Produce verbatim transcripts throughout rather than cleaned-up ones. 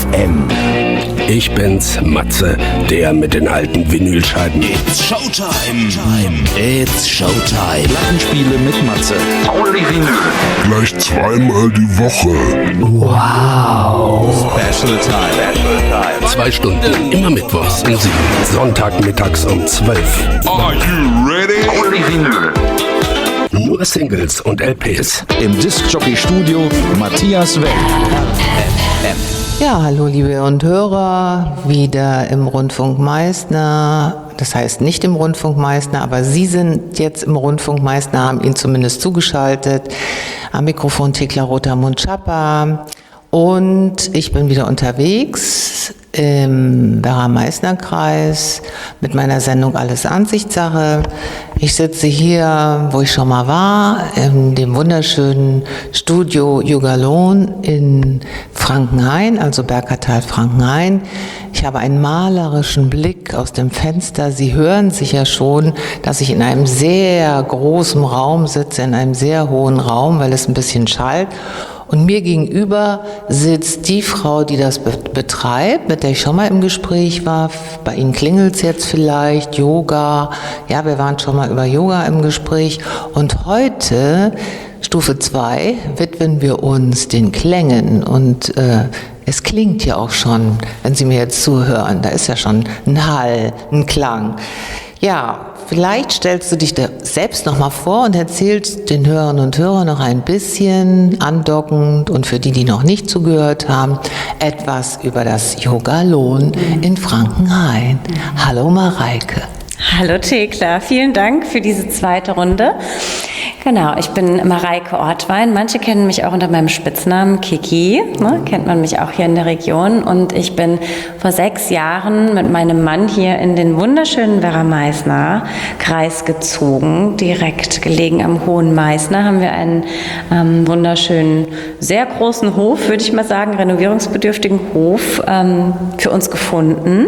F M. Ich bin's, Matze, der mit den alten Vinylscheiben. It's Showtime. It's Showtime. Plattenspiele mit Matze. Only Vinyl. Gleich zweimal die Woche. Wow. Special Time. Zwei Stunden, immer mittwochs um sieben, Sonntagmittags um zwölf. Are you ready? Only Vinyl. Nur Singles und L Ps. Im Disc-Jockey-Studio Matthias Wenk. Ja, hallo liebe und Hörer, wieder im Rundfunk Meißner, das heißt nicht im Rundfunk Meißner, aber Sie sind jetzt im Rundfunk Meißner, haben ihn zumindest zugeschaltet, am Mikrofon Thekla Rothamund-Schapper und ich bin wieder unterwegs im Werra-Meißner-Kreis mit meiner Sendung Alles Ansichtssache. Ich sitze hier, wo ich schon mal war, in dem wunderschönen Studio Jugalon in Frankenhain, also Bergertal Frankenhain. Ich habe einen malerischen Blick aus dem Fenster. Sie hören sicher schon, dass ich in einem sehr großen Raum sitze, in einem sehr hohen Raum, weil es ein bisschen schallt. Und mir gegenüber sitzt die Frau, die das be- betreibt, mit der ich schon mal im Gespräch war. Bei Ihnen klingelt's jetzt vielleicht, Yoga. Ja, wir waren schon mal über Yoga im Gespräch. Und heute, Stufe zwei, widmen wir uns den Klängen. Und äh, es klingt ja auch schon, wenn Sie mir jetzt zuhören, da ist ja schon ein Hall, ein Klang. Ja, vielleicht stellst du dich da selbst noch mal vor und erzählst den Hörern und Hörern noch ein bisschen andockend und für die, die noch nicht zugehört haben, etwas über das Jugalon in Frankenhain. Hallo Mareike. Hallo Thekla, vielen Dank für diese zweite Runde. Genau, ich bin Mareike Ortwein. Manche kennen mich auch unter meinem Spitznamen Kiki, ne? Kennt man mich auch hier in der Region. Und ich bin vor sechs Jahren mit meinem Mann hier in den wunderschönen Werra-Meißner-Kreis gezogen. Direkt gelegen am Hohen Meißner haben wir einen ähm, wunderschönen, sehr großen Hof, würde ich mal sagen, renovierungsbedürftigen Hof ähm, für uns gefunden.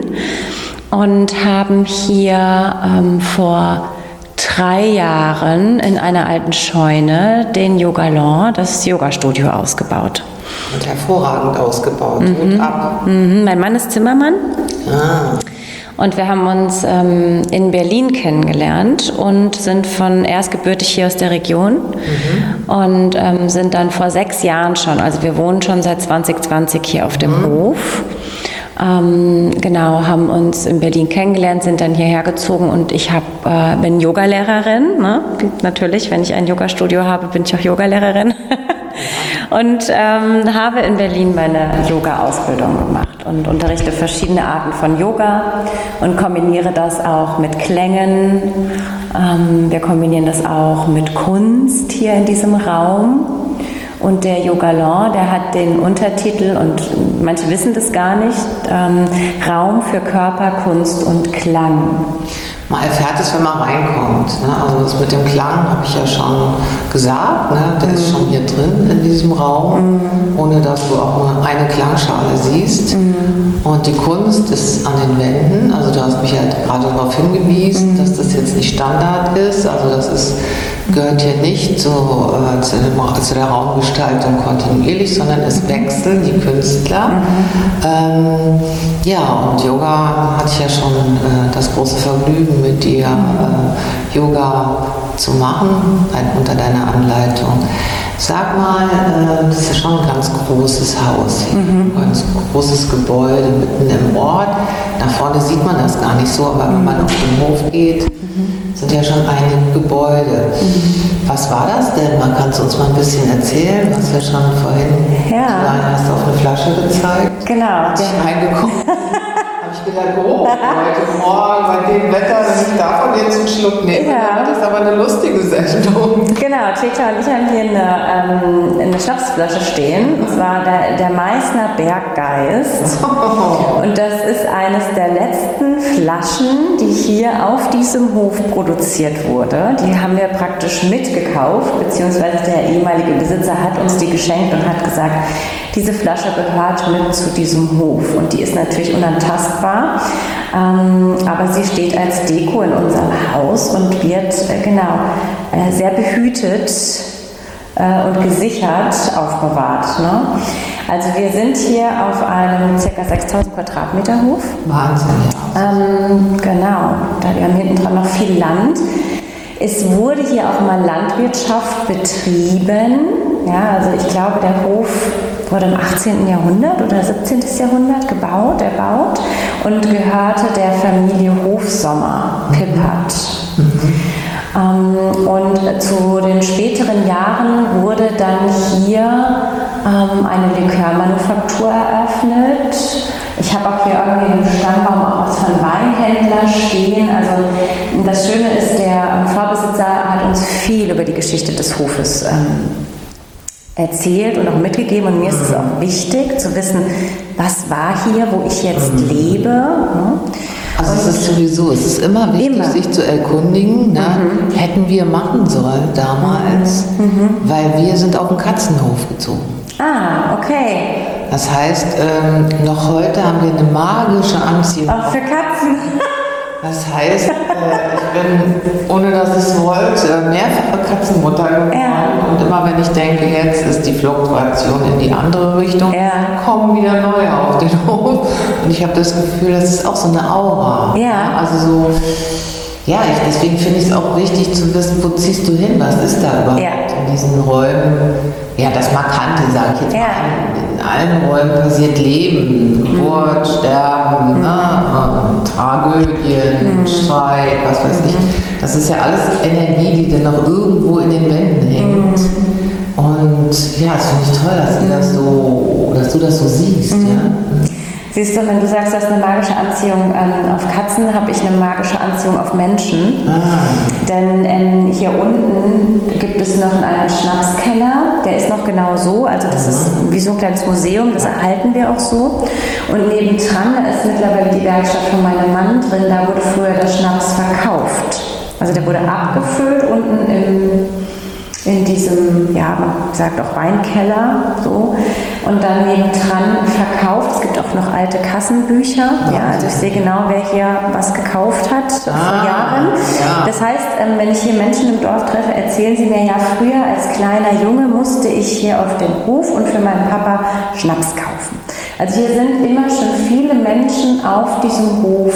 Und haben hier ähm, vor drei Jahren in einer alten Scheune den Jugalon, das Yoga-Studio, ausgebaut. Und hervorragend ausgebaut. Mhm. Und ab. Mhm. Mein Mann ist Zimmermann. Ah. Und wir haben uns ähm, in Berlin kennengelernt und sind von erstgebürtig hier aus der Region mhm. und ähm, sind dann vor sechs Jahren schon, also wir wohnen schon seit zwanzig zwanzig hier auf dem mhm. Hof. Ähm, genau, haben uns in Berlin kennengelernt, sind dann hierher gezogen und ich hab, äh, bin Yogalehrerin. Ne? Natürlich, wenn ich ein Yogastudio habe, bin ich auch Yogalehrerin. Und ähm, habe in Berlin meine Yoga-Ausbildung gemacht und unterrichte verschiedene Arten von Yoga und kombiniere das auch mit Klängen. Ähm, wir kombinieren das auch mit Kunst hier in diesem Raum. Und der Jugalon, der hat den Untertitel, und manche wissen das gar nicht, ähm, Raum für Körper, Kunst und Klang. Mal erfährt es, wenn man reinkommt. Ne? Also das mit dem Klang habe ich ja schon gesagt. Ne? Der mm. ist schon hier drin in diesem Raum, mm. ohne dass du auch nur eine Klangschale siehst. Mm. Und die Kunst ist an den Wänden. Also du hast mich ja gerade darauf hingewiesen, mm. dass das jetzt nicht Standard ist. Also das ist, gehört hier nicht zu, äh, zu, dem, zu der Raumgestaltung kontinuierlich, sondern es wechseln die Künstler. Mm. Ähm, ja, und Yoga hatte ich ja schon äh, das große Vergnügen, mit dir äh, Yoga zu machen, ein, unter deiner Anleitung. Sag mal, äh, das ist ja schon ein ganz großes Haus, mhm. ein ganz großes Gebäude mitten im Ort. Da vorne sieht man das gar nicht so, aber wenn man auf den Hof geht, mhm. sind ja schon einige Gebäude. Mhm. Was war das denn? Man kann es uns mal ein bisschen erzählen, was wir schon vorhin, ja. hast du auf eine Flasche gezeigt. Genau. Als ich reingekommen Ich gedacht, oh, heute Morgen bei dem Wetter, ich davon jetzt einen Schluck nehmen. Ja. Das ist aber eine lustige Sendung. Genau, Thekla und ich haben hier eine, ähm, eine Schnapsflasche stehen, und zwar der, der Meißner Berggeist. Oh. Und das ist eines der letzten Flaschen, die hier auf diesem Hof produziert wurde. Die haben wir praktisch mitgekauft, beziehungsweise der ehemalige Besitzer hat uns die geschenkt und hat gesagt, diese Flasche gehört mit zu diesem Hof, und die ist natürlich unantastbar, ähm, aber sie steht als Deko in unserem Haus und wird äh, genau äh, sehr behütet äh, und gesichert aufbewahrt. Ne? Also wir sind hier auf einem ca. sechstausend Quadratmeter Hof. Wahnsinn, ja. Ähm, genau, da wir haben hinten dran noch viel Land. Es wurde hier auch mal Landwirtschaft betrieben. Ja, also ich glaube, der Hof wurde im achtzehnten. Jahrhundert oder siebzehnten. Jahrhundert gebaut, erbaut und gehörte der Familie Hofsommer, Pippert. Mhm. Ähm, und zu den späteren Jahren wurde dann hier ähm, eine Likörmanufaktur eröffnet. Ich habe auch hier irgendwie im Stammbaum auch was von Weinhändler stehen. Also das Schöne ist, der Vorbesitzer hat uns viel über die Geschichte des Hofes ähm, erzählt und auch mitgegeben. Und mir ist es auch wichtig zu wissen, was war hier, wo ich jetzt mhm. lebe. Ne? Also und es ist sowieso, es ist immer wichtig, immer. sich zu erkundigen, ne? mhm. hätten wir machen sollen damals, mhm. weil wir sind auf den Katzenhof gezogen. Ah, okay. Das heißt, ähm, noch heute haben wir eine magische Anziehung. Auch für Katzen. Das heißt, äh, ich bin, ohne dass ich es wollte, mehrfache Katzenmutter geworden. Ja. Und immer wenn ich denke, jetzt ist die Fluktuation in die andere Richtung, ja. kommen wieder neue auf den Hof. Und ich habe das Gefühl, das ist auch so eine Aura. Ja. Also so, ja, ich, deswegen finde ich es auch wichtig zu wissen, wo ziehst du hin, was ist da überhaupt ja. in diesen Räumen. Ja, das Markante, sage ich jetzt ja. mal. In allen Räumen passiert Leben, Geburt, mhm. Sterben, mhm. ne, Tragödien, mhm. Streit, was weiß ich. Das ist ja alles Energie, die dann noch irgendwo in den Wänden hängt. Mhm. Und ja, das finde ich toll, dass, mhm. das so, dass du das so siehst. Mhm. Ja? Siehst du, wenn du sagst, du hast eine magische Anziehung ähm, auf Katzen, habe ich eine magische Anziehung auf Menschen. Ah. Denn ähm, hier unten gibt es noch einen Schnapskeller, der ist noch genau so, also das ist wie so ein kleines Museum, das erhalten wir auch so. Und nebendran, da ist mittlerweile die Werkstatt von meinem Mann drin, da wurde früher der Schnaps verkauft. Also der wurde abgefüllt unten im in diesem, ja, man sagt auch Weinkeller, so, und dann nebendran verkauft. Es gibt auch noch alte Kassenbücher, ja, also ich sehe genau, wer hier was gekauft hat ah, vor Jahren. Ja. Das heißt, wenn ich hier Menschen im Dorf treffe, erzählen sie mir, ja, früher als kleiner Junge musste ich hier auf den Hof und für meinen Papa Schnaps kaufen. Also hier sind immer schon viele Menschen auf diesem Hof,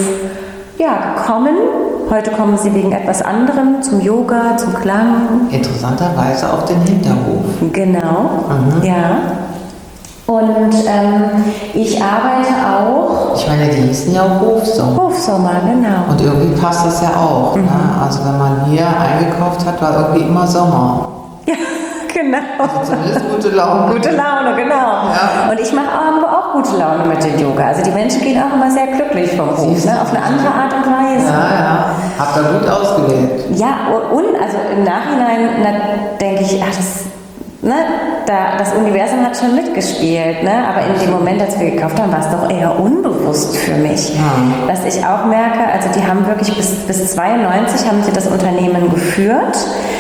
ja, gekommen. Heute kommen sie wegen etwas anderem, zum Yoga, zum Klang. Interessanterweise auf den Hinterhof. Genau, mhm. ja. Und ähm, ich arbeite auch... Ich meine, die hießen ja auch Hofsommer. Hofsommer, genau. Und irgendwie passt das ja auch. Mhm. Ne? Also wenn man hier eingekauft hat, war irgendwie immer Sommer. Ja, genau. Also zumindest gute Laune. Gute Laune, genau. Ja. Und ich mache auch, auch gute Laune mit dem Yoga. Also die Menschen gehen auch immer sehr glücklich vom Hof, ne? Auf eine andere Art und Weise. Ja, ja. Habt ihr gut ausgewählt. Ja, und also im Nachhinein denke ich, ach, das, ne, da, das Universum hat schon mitgespielt. Ne? Aber in dem Moment, als wir gekauft haben, war es doch eher unbewusst für mich. Ja. Was ich auch merke, also die haben wirklich bis, bis zweiundneunzig haben sie das Unternehmen geführt.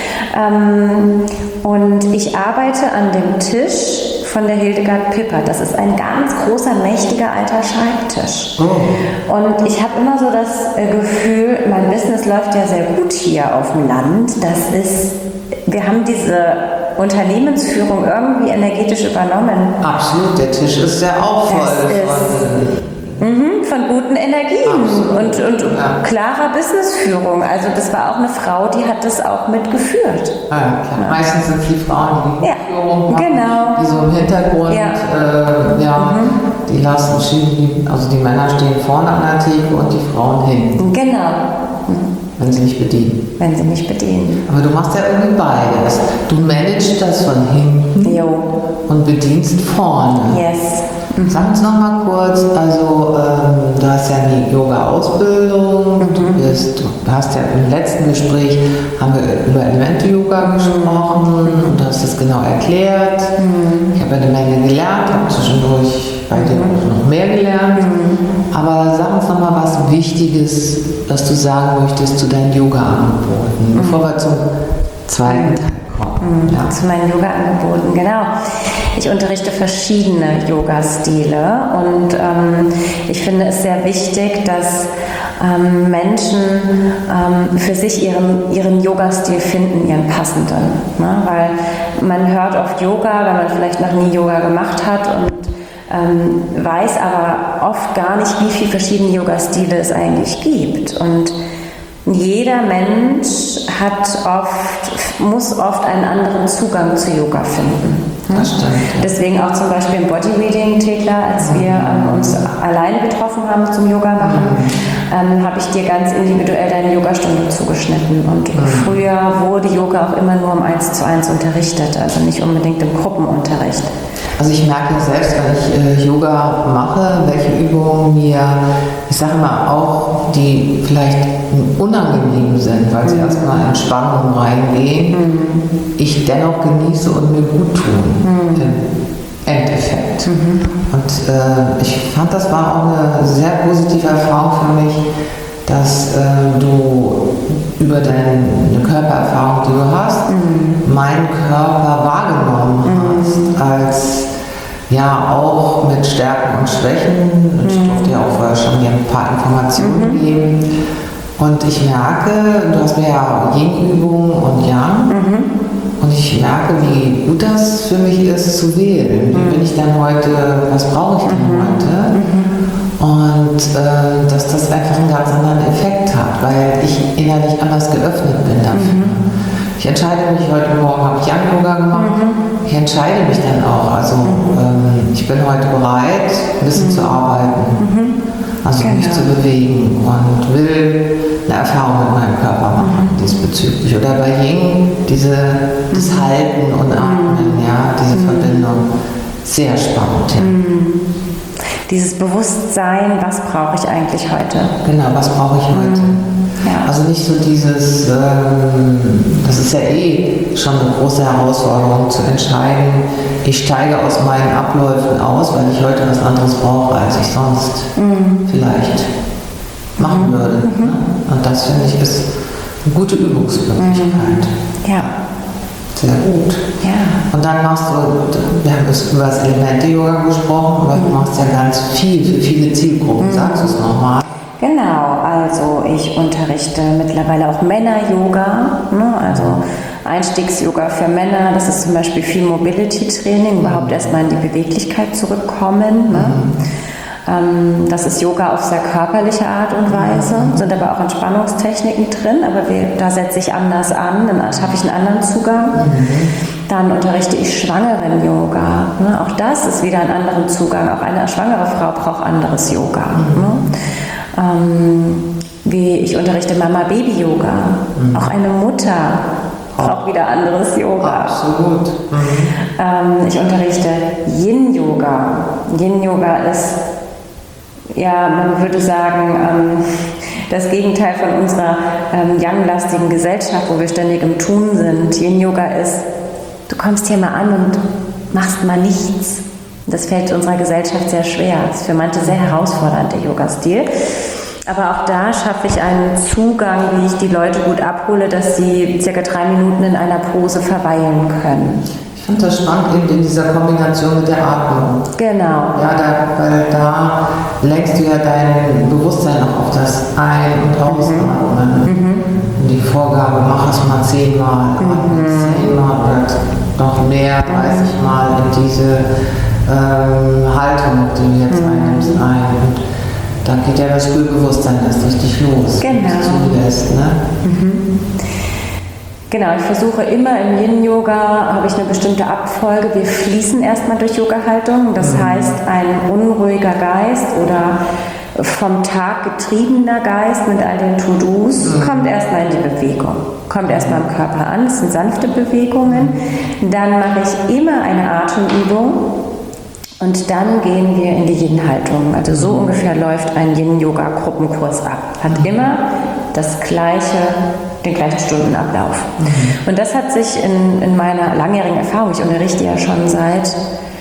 Ähm, und ich arbeite an dem Tisch von der Hildegard Pippert. Das ist ein ganz großer, mächtiger alter Schreibtisch. Oh. Und ich habe immer so das äh, Gefühl, mein Business läuft ja sehr gut hier auf dem Land. Das ist, wir haben diese Unternehmensführung irgendwie energetisch übernommen. Absolut, der Tisch ist sehr auch voll von, mhm, von guten Energien und, und ja. klarer Businessführung. Also das war auch eine Frau, die hat das auch mitgeführt. Ja, klar. Ja. Meistens sind es die Frauen, die die ja, Führung machen, genau. die so im Hintergrund, ja, äh, ja mhm. die lassen schieben, also die Männer stehen vorne an der Theke und die Frauen hinten. Genau. Wenn sie nicht bedienen. Wenn sie nicht bedienen. Aber du machst ja irgendwie beides. Du managst das von hinten jo. und bedienst vorne. Yes. Mhm. Sag uns noch mal kurz, also ähm, du hast ja die Yoga-Ausbildung, mhm. du, bist, du hast ja im letzten Gespräch, haben wir über Elemente-Yoga gesprochen mhm. und du hast das genau erklärt. Mhm. Ich habe eine Menge gelernt, habe zwischendurch bei dir mhm. noch mehr gelernt. Mhm. Aber sag uns noch mal was Wichtiges, was du sagen möchtest zu deinen Yoga-Angeboten, mhm. bevor wir zum zweiten Teil kommen. gekommen. Mhm, ja. Zu meinen Yoga-Angeboten, genau. Ich unterrichte verschiedene Yoga-Stile und ähm, ich finde es sehr wichtig, dass ähm, Menschen ähm, für sich ihren, ihren Yoga-Stil finden, ihren passenden. Ne? Weil man hört oft Yoga, wenn man vielleicht noch nie Yoga gemacht hat und ähm, weiß aber oft gar nicht, wie viele verschiedene Yoga-Stile es eigentlich gibt. Und jeder Mensch hat oft, muss oft einen anderen Zugang zu Yoga finden. Das stimmt. Deswegen auch zum Beispiel im Bodyreading, Thekla, als wir ähm, uns alleine getroffen haben zum Yoga machen, ähm, habe ich dir ganz individuell deine Yogastunde zugeschnitten. Und mhm. früher wurde Yoga auch immer nur um eins zu eins unterrichtet, also nicht unbedingt im Gruppenunterricht. Also ich merke selbst, wenn ich äh, Yoga mache, welche Übungen mir, ich sage mal auch, die vielleicht unangenehm sind, weil sie mhm. erstmal in Spannung reingehen, mhm. ich dennoch genieße und mir gut tun. Mhm. Im Endeffekt. Mhm. Und äh, ich fand, das war auch eine sehr positive Erfahrung für mich, dass äh, du über deine Körpererfahrung, die du hast, mhm. meinen Körper wahrgenommen mhm. hast, als ja auch mit Stärken und Schwächen. Mhm. Ich durfte dir auch vorher schon ein paar Informationen mhm. geben. Und ich merke, du hast mir ja Yin-Übungen und Yang. Mhm. Und ich merke, wie gut das für mich ist, zu wählen. Wie bin ich denn heute, was brauche ich denn mhm. heute? Mhm. Und äh, dass das einfach einen ganz anderen Effekt hat, weil ich innerlich anders geöffnet bin dafür. Mhm. Ich entscheide mich, heute Morgen habe ich Yang-Yoga gemacht, mhm. ich entscheide mich dann auch. Also mhm. ähm, ich bin heute bereit, ein bisschen mhm. zu arbeiten, mhm. also genau. mich zu bewegen und will eine Erfahrung mit meinem Körper machen mhm. diesbezüglich. Oder bei Yin, diese, das mhm. Halten und Atmen, ja, diese mhm. Verbindung, sehr spannend. Ja. Mhm. Dieses Bewusstsein, was brauche ich eigentlich heute? Genau, was brauche ich heute? Mhm. Ja. Also nicht so dieses, ähm, das ist ja eh schon eine große Herausforderung zu entscheiden, ich steige aus meinen Abläufen aus, weil ich heute was anderes brauche, als ich sonst mhm. vielleicht machen mhm. würde. Mhm. Ne? Und das finde ich ist eine gute Übungsmöglichkeit. Mhm. Ja. Sehr gut. Ja. Und dann machst du, wir haben über das Elemente-Yoga gesprochen, aber du machst ja ganz viel für viele Zielgruppen. Mhm. Sagst du es nochmal? Genau, also ich unterrichte mittlerweile auch Männer-Yoga, ne? Also Einstiegs-Yoga für Männer, das ist zum Beispiel viel Mobility-Training, überhaupt erstmal in die Beweglichkeit zurückkommen. Ne? Mhm. Ähm, das ist Yoga auf sehr körperliche Art und Weise, sind aber auch Entspannungstechniken drin, aber wir, da setze ich anders an, dann habe ich einen anderen Zugang. Mhm. Dann unterrichte ich Schwangeren-Yoga. Ne? Auch das ist wieder ein anderer Zugang, auch eine schwangere Frau braucht anderes Yoga. Mhm. Ne? Ähm, wie ich unterrichte Mama-Baby-Yoga. Mhm. Auch eine Mutter braucht wieder anderes Yoga. Absolut. Mhm. Ähm, ich unterrichte Yin-Yoga. Yin-Yoga ist, ja, man würde sagen, ähm, das Gegenteil von unserer ähm, yang-lastigen Gesellschaft, wo wir ständig im Tun sind. Yin-Yoga ist, du kommst hier mal an und machst mal nichts. Das fällt unserer Gesellschaft sehr schwer. Das ist für manche sehr herausfordernd, der Yoga-Stil. Aber auch da schaffe ich einen Zugang, wie ich die Leute gut abhole, dass sie circa drei Minuten in einer Pose verweilen können. Ich finde das spannend eben in dieser Kombination mit der Atmung. Genau. Ja, da, weil da lenkst du ja dein Bewusstsein auch auf das Ein- und Ausatmen. Mhm. Und die Vorgabe, mach es mal zehnmal, mhm. zehnmal oder noch mehr, dreißig Mal in diese ähm, Haltung, die du jetzt mhm. einnimmst, ein. Und da geht ja das Spürbewusstsein erst richtig los. Genau. Zulässt, ne? Mhm. Genau, ich versuche immer im Yin-Yoga, habe ich eine bestimmte Abfolge. Wir fließen erstmal durch Yoga-Haltung. Das mhm. heißt, ein unruhiger Geist oder vom Tag getriebener Geist mit all den To-Dos mhm. kommt erstmal in die Bewegung. Kommt erstmal im Körper an, das sind sanfte Bewegungen. Dann mache ich immer eine Atemübung. Und dann gehen wir in die Yin-Haltung. Also so ungefähr läuft ein Yin-Yoga-Gruppenkurs ab. Hat immer das gleiche, den gleichen Stundenablauf. Mhm. Und das hat sich in, in meiner langjährigen Erfahrung, ich unterrichte ja schon seit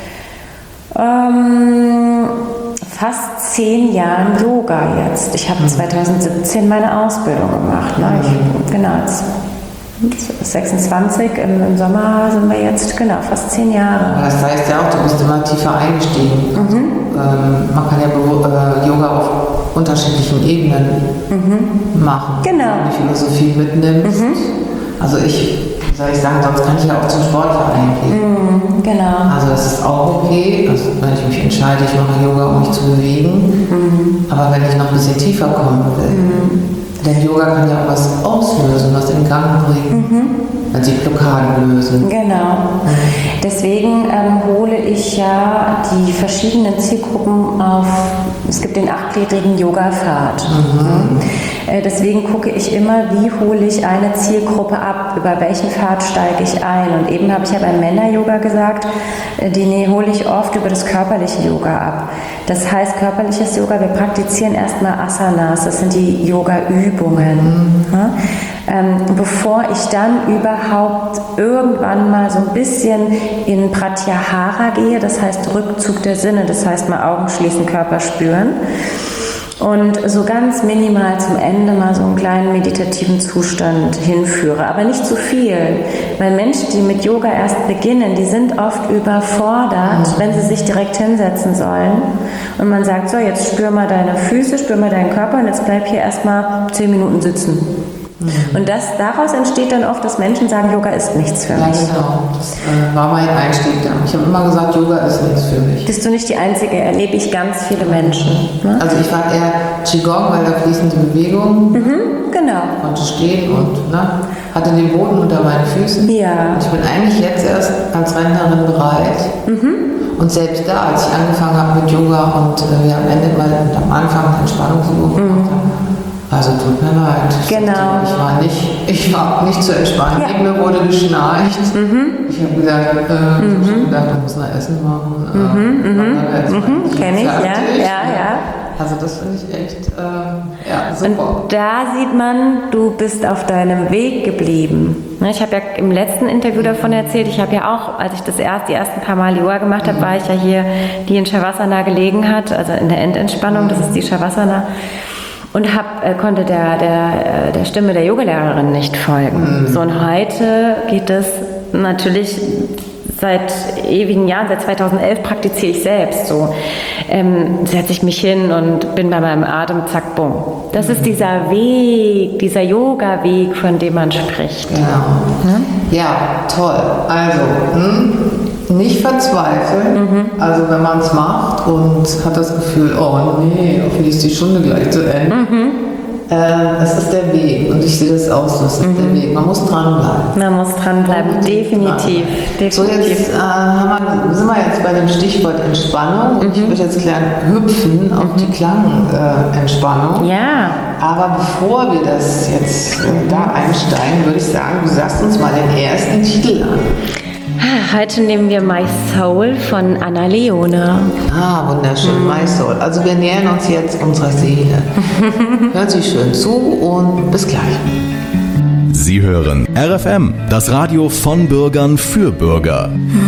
ähm, fast zehn Jahren Yoga jetzt. Ich habe mhm. zwanzig siebzehn meine Ausbildung gemacht. Ne? Ich, genau, jetzt sechsundzwanzig, im, im Sommer sind wir jetzt, genau, fast zehn Jahre. Das heißt ja auch, du bist immer tiefer eingestiegen. Mhm. Ähm, man kann ja äh, Yoga auf unterschiedlichen Ebenen mhm. machen. Genau. Wenn du die Philosophie mitnimmst. Mhm. Also ich, wie soll ich sagen, sonst kann ich ja auch zum Sportverein gehen. Mhm, genau. Also das ist auch okay, also wenn ich mich entscheide, ich mache Yoga, um mich zu bewegen. Mhm. Aber wenn ich noch ein bisschen tiefer kommen will, mhm. denn Yoga kann ja auch was auslösen, was in Gang bringen, mhm. wenn sie Blockaden lösen. Genau. Deswegen ähm, hole ich ja die verschiedenen Zielgruppen auf, es gibt den achtgliedrigen Yoga-Pfad. Mhm. Äh, deswegen gucke ich immer, wie hole ich eine Zielgruppe ab, über welchen Pfad steige ich ein. Und eben habe ich ja beim Männer-Yoga gesagt, äh, die nee, hole ich oft über das körperliche Yoga ab. Das heißt, körperliches Yoga, wir praktizieren erstmal Asanas, das sind die Yoga-Übungen. Mhm. Ja? Ähm, bevor ich dann überhaupt irgendwann mal so ein bisschen in Pratyahara gehe, das heißt Rückzug der Sinne, das heißt mal Augen schließen, Körper spüren und so ganz minimal zum Ende mal so einen kleinen meditativen Zustand hinführe, aber nicht zu viel, weil Menschen, die mit Yoga erst beginnen, die sind oft überfordert, wenn sie sich direkt hinsetzen sollen und man sagt, so jetzt spür mal deine Füße, spür mal deinen Körper und jetzt bleib hier erstmal zehn Minuten sitzen. Und das, daraus entsteht dann oft, dass Menschen sagen, Yoga ist nichts für mich. Ja, genau. Das äh, war mein Einstieg da. Ich habe immer gesagt, Yoga ist nichts für mich. Bist du nicht die Einzige, erlebe ich ganz viele Menschen. Ne? Also ich war eher Qigong, weil da fließende Bewegung. Mhm, genau. Ich konnte stehen und ne, hatte den Boden unter meinen Füßen. Ja. Und ich bin eigentlich jetzt erst als Rentnerin bereit. Mhm. Und selbst da, als ich angefangen habe mit Yoga und äh, wir am Ende mal am Anfang Entspannungsübungen gemacht haben, also tut mir leid. Genau. Ich war nicht, ich war nicht zu entspannen. Ja. Mir wurde geschnarcht. Mhm. Ich habe gesagt, äh, mhm. ich hab gedacht, ich muss noch Essen machen. Mhm. Äh, mhm. Mhm. Kenn ich, ja. ja, ja. Also das finde ich echt, äh, ja, super. Und da sieht man, du bist auf deinem Weg geblieben. Ich habe ja im letzten Interview davon erzählt, ich habe ja auch, als ich das erst, die ersten paar Mal Yoga gemacht habe, mhm. war ich ja hier, die in Shavasana gelegen hat, also in der Endentspannung, das ist die Shavasana. Und hab, äh, konnte der, der, der Stimme der Yogalehrerin nicht folgen. Mhm. So, und heute geht es natürlich seit ewigen Jahren, seit zweitausendelf praktiziere ich selbst so. Ähm, setze ich mich hin und bin bei meinem Atem, zack, bumm. Das mhm. ist dieser Weg, dieser Yoga-Weg, von dem man spricht. Genau. Hm? Ja, toll. Also, hm? nicht verzweifeln, mhm. also wenn man es macht und hat das Gefühl, oh nee, hoffentlich ist die Stunde gleich zu Ende. Mhm. Äh, das ist der Weg und ich sehe das auch so, das ist mhm. der Weg. Man muss dranbleiben. Man muss dranbleiben, definitiv. definitiv. So, jetzt äh, haben wir, sind wir jetzt bei dem Stichwort Entspannung und mhm. ich würde jetzt gleich hüpfen auf mhm. die Klangentspannung. Äh, ja. Aber bevor wir das jetzt äh, da einsteigen, würde ich sagen, du sagst uns mal den ersten Titel an. Heute nehmen wir My Soul von Anna Leone. Ah, wunderschön, My Soul. Also wir nähern uns jetzt unserer Seele. Hören Sie schön zu und bis gleich. Sie hören R F M, das Radio von Bürgern für Bürger.